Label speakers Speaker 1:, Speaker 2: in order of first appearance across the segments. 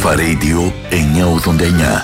Speaker 1: Αλφα Radio 989.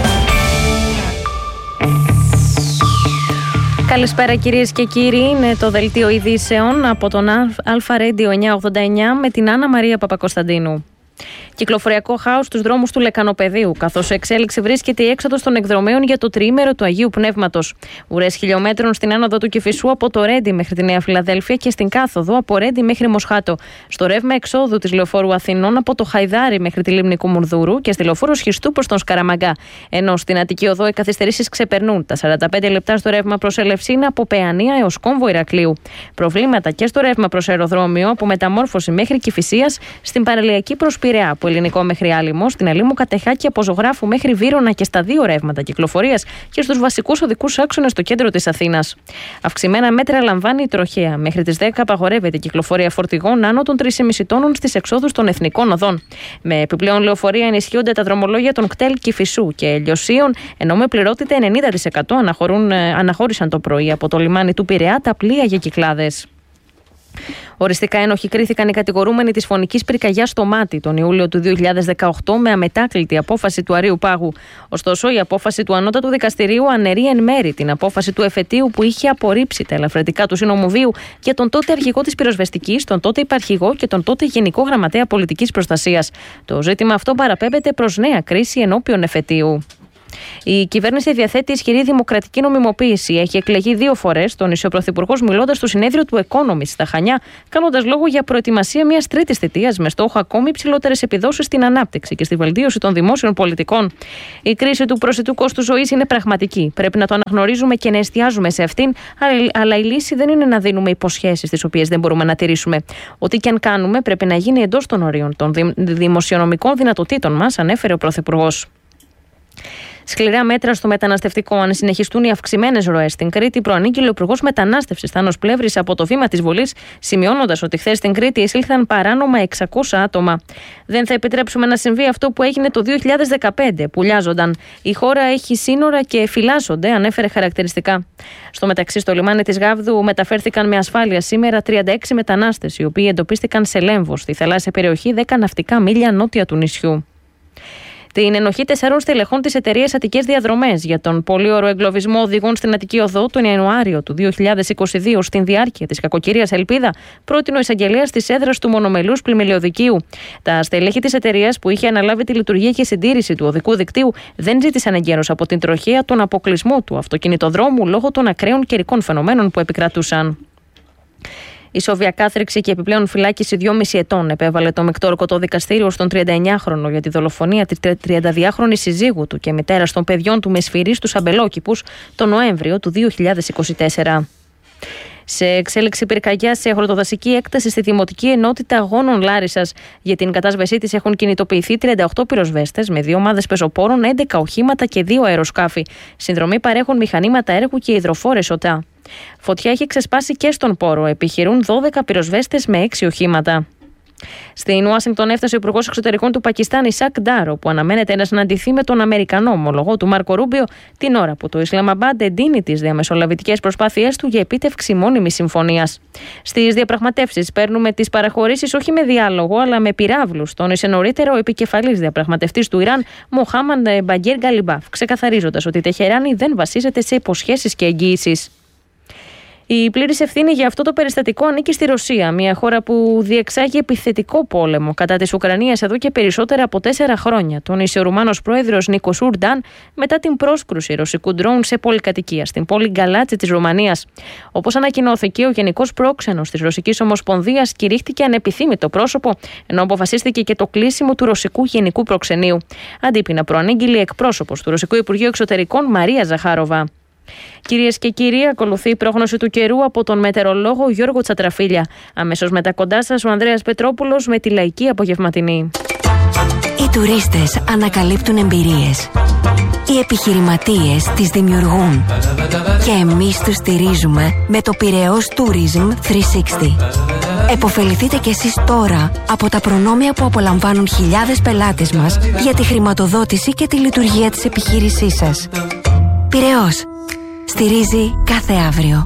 Speaker 2: Καλησπέρα κυρίες και κύριοι, είναι το δελτίο ειδήσεων από τον Αλφα Radio 989 με την Άννα Μαρία Παπακοσταντίνου. Κυκλοφοριακό χάος στους δρόμους του Λεκανοπεδίου, καθώς σε εξέλιξη βρίσκεται η έξοδος των εκδρομέων για το τριήμερο του Αγίου Πνεύματος. Ουρές χιλιόμετρων στην άνοδο του Κηφισού από το Ρέντι μέχρι τη Νέα Φιλαδέλφια και στην κάθοδο από Ρέντι μέχρι Μοσχάτο. Στο ρεύμα εξόδου της λεωφόρου Αθηνών από το Χαϊδάρι μέχρι τη λίμνη Κουμουνδούρου και στη λεωφόρο Σχιστού προς τον Σκαραμαγκά. Ενώ στην Αττική Οδό οι καθυστερήσεις ξεπερνούν τα 45 λεπτά στο ρεύμα προς Ελευσίνα από Παιανία έως Κόμβο Ηρακλείου. Προβλήματα και στο ρεύμα προς αεροδρόμιο από Μεταμόρφωση μέχρι Κηφισίας, στην παραλιακή προς Πειραιά, από Ελληνικό μέχρι Άλυμο, στην Αλήμου Κατεχάκη από Ζωγράφου μέχρι Βύρωνα και στα δύο ρεύματα κυκλοφορίας και στους βασικούς οδικούς άξονες στο κέντρο της Αθήνας. Αυξημένα μέτρα λαμβάνει η τροχέα. Μέχρι τις 10 απαγορεύεται η κυκλοφορία φορτηγών άνω των 3,5 τόνων στις εξόδους των εθνικών οδών. Με επιπλέον λεωφορεία ενισχύονται τα δρομολόγια των κτέλ Κηφισού και Λιωσίων, ενώ με πληρότητα 90% αναχώρησαν το πρωί από το λιμάνι του Πειραιά τα πλοία για κυκλάδες. Οριστικά ένοχοι κρίθηκαν οι κατηγορούμενοι της φωνικής πυρκαγιάς στο Μάτι τον Ιούλιο του 2018 με αμετάκλητη απόφαση του Αρείου Πάγου. Ωστόσο, η απόφαση του Ανώτατου Δικαστηρίου αναιρεί εν μέρη την απόφαση του εφετείου που είχε απορρίψει τα ελαφρυντικά του Συνόμου Βίου για τον τότε αρχηγό της πυροσβεστικής, τον τότε υπαρχηγό και τον τότε Γενικό Γραμματέα Πολιτικής Προστασίας. Το ζήτημα αυτό παραπέμπεται προς νέα κρίση ενώπιον εφετείου. Η κυβέρνηση διαθέτει ισχυρή δημοκρατική νομιμοποίηση. Έχει εκλεγεί 2 φορές, τόνισε ο Πρωθυπουργός μιλώντας στο συνέδριο του Economist στα Χανιά, κάνοντας λόγο για προετοιμασία μιας τρίτης θητείας με στόχο ακόμη υψηλότερες επιδόσεις στην ανάπτυξη και στη βελτίωση των δημόσιων πολιτικών. Η κρίση του προσιτού κόστου ζωής είναι πραγματική. Πρέπει να το αναγνωρίζουμε και να εστιάζουμε σε αυτήν, αλλά η λύση δεν είναι να δίνουμε υποσχέσεις τις οποίες δεν μπορούμε να τηρήσουμε. Ό,τι και αν κάνουμε πρέπει να γίνει εντός των ορίων των δημοσιονομικών δυνατοτήτων μας, ανέφερε ο Πρωθυπουργός. Σκληρά μέτρα στο μεταναστευτικό. Αν συνεχιστούν οι αυξημένες ροές στην Κρήτη, προανήγγειλε ο Υπουργός Μετανάστευσης Θάνος Πλεύρης από το βήμα της Βουλής, σημειώνοντας ότι χθες στην Κρήτη εισήλθαν παράνομα 600 άτομα. Δεν θα επιτρέψουμε να συμβεί αυτό που έγινε το 2015, που λιάζονταν. Η χώρα έχει σύνορα και φυλάσσονται, ανέφερε χαρακτηριστικά. Στο μεταξύ, στο λιμάνι της Γάβδου μεταφέρθηκαν με ασφάλεια σήμερα 36 μετανάστες, οι οποίοι εντοπίστηκαν σε Λέμβο, στη θαλάσσια περιοχή 10 ναυτικά μίλια νότια του νησιού. Την ενοχή 4 στελεχών της εταιρείας Αττικές Διαδρομές για τον πολύωρο εγκλωβισμό οδηγών στην Αττική Οδό τον Ιανουάριο του 2022 στην διάρκεια της κακοκαιρίας Ελπίδα, πρότεινε ο εισαγγελέας της έδρας του μονομελούς πλημμυλιωδικείου. Τα στελέχη της εταιρείας που είχε αναλάβει τη λειτουργία και συντήρηση του οδικού δικτύου δεν ζήτησαν εγκαίρως από την τροχέα τον αποκλεισμό του αυτοκινητοδρόμου λόγω των ακραίων καιρικών φαινομένων που επικρατούσαν. Ισόβια κάθριξη και επιπλέον φυλάκιση 2,5 ετών επέβαλε το μεικτό ορκωτό δικαστήριο στον 39χρονο για τη δολοφονία της 32χρονης συζύγου του και μητέρας των παιδιών του με σφυρί στους Αμπελόκηπους τον Νοέμβριο του 2024. Σε εξέλιξη πυρκαγιά σε αγροτοδασική έκταση στη Δημοτική Ενότητα Αγώνων Λάρισσας. Για την κατάσβεσή της έχουν κινητοποιηθεί 38 πυροσβέστες με 2 ομάδες πεζοπόρων, 11 οχήματα και 2 αεροσκάφη. Συνδρομή παρέχουν μηχανήματα έργου και υδροφόρες ΟΤΑ. Φωτιά έχει ξεσπάσει και στον Πόρο. Επιχειρούν 12 πυροσβέστες με 6 οχήματα. Στην Ουάσιγκτον έφτασε ο Υπουργός Εξωτερικών του Πακιστάν, Ισακ Ντάρο, που αναμένεται να συναντηθεί με τον Αμερικανό ομολογό του Μάρκο Ρούμπιο την ώρα που το Ισλαμαμπάντ εντείνει τις διαμεσολαβητικές προσπάθειές του για επίτευξη μόνιμης συμφωνίας. Στις διαπραγματεύσεις παίρνουμε τις παραχωρήσεις όχι με διάλογο αλλά με πυράβλους, τόνισε νωρίτερα ο επικεφαλής διαπραγματευτής του Ιράν, Μοχάμαντ Μπαγκέρ Γκαλιμπάφ, ξεκαθαρίζοντας ότι η Τεχεράνη δεν βασίζεται σε υποσχέσεις και εγγυήσεις. Η πλήρης ευθύνη για αυτό το περιστατικό ανήκει στη Ρωσία, μια χώρα που διεξάγει επιθετικό πόλεμο κατά της Ουκρανίας εδώ και περισσότερα από 4 χρόνια, τόνισε ο Ρουμάνος πρόεδρος Νίκος Ουρντάν μετά την πρόσκρουση ρωσικού ντρόουν σε πολυκατοικία στην πόλη Γκαλάτση της Ρουμανίας. Όπως ανακοινώθηκε, ο Γενικός Πρόξενος της Ρωσικής Ομοσπονδίας κηρύχθηκε ανεπιθύμητο πρόσωπο, ενώ αποφασίστηκε και το κλείσιμο του Ρωσικού Γενικού Προξενείου. Αντίπεινα προανήγγειλε εκπρόσωπος του Ρωσικού Υπουργείου Εξωτερικών Μαρία Ζαχάροβα. Κυρίες και κύριοι, ακολουθεί η πρόγνωση του καιρού από τον μετεωρολόγο Γιώργο Τσατραφίλια. Αμέσως μετά κοντά σας ο Ανδρέας Πετρόπουλος με τη λαϊκή απογευματινή.
Speaker 3: Οι τουρίστες ανακαλύπτουν εμπειρίες. Οι επιχειρηματίες τις δημιουργούν. Και εμείς τους στηρίζουμε με το Πειραιώς Tourism 360. Εποφεληθείτε κι εσείς τώρα από τα προνόμια που απολαμβάνουν χιλιάδες πελάτες μας για τη χρηματοδότηση και τη λειτουργία της επιχείρησής σας. Πειραιώς. Στηρίζει κάθε αύριο.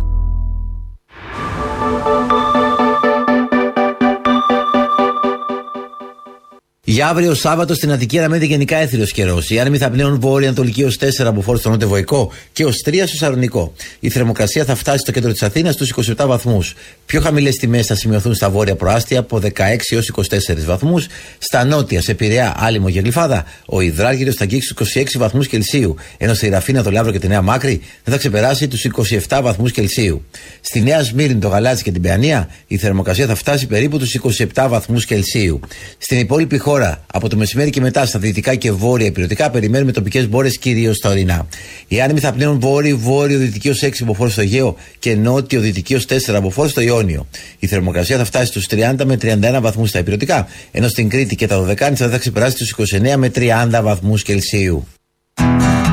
Speaker 4: Για αύριο Σάββατο στην Αττική αναμένεται γενικά έθριος καιρός. Οι άνεμοι θα πνέουν βόρεια-ανατολική ως 4 από φόρ στο νότιο-βοϊκό και ως 3 στο Σαλονικό. Η θερμοκρασία θα φτάσει στο κέντρο της Αθήνας στους 27 βαθμούς. Πιο χαμηλές τιμές θα σημειωθούν στα βόρεια προάστια από 16 έως 24 βαθμούς. Στα νότια, σε Πειραιά, Άλυμο και Γλυφάδα, ο υδράργυρος θα αγγίξει τους 26 βαθμούς Κελσίου. Ενώ στη Ραφίνα, το Λαύρο και τη Νέα Μάκρη δεν θα ξεπεράσει τους 27 βαθμούς Κελσίου. Στη Νέα Σμύρνη, το Γαλάτσι και την Παιανία, η θερμοκρασία θα φτάσει περίπου τους 27 βαθμούς Κελσίου. Στην υπόλοιπη χώρα, από το μεσημέρι και μετά, στα δυτικά και βόρεια ηπειρωτικά, περιμένουμε τοπικές μπόρες κυρίως στα ορεινά. Οι άνεμοι θα πνέουν βόρειο-δυτική ως 6 από φόρ στο Αιγαίο και νότιο-δυτική ως 4 από φόρ στο Ιόνιο. Η θερμοκρασία θα φτάσει στους 30 με 31 βαθμούς στα ηπειρωτικά, ενώ στην Κρήτη και τα Δωδεκάνησα δεν θα ξεπεράσει τους 29 με 30 βαθμούς Κελσίου.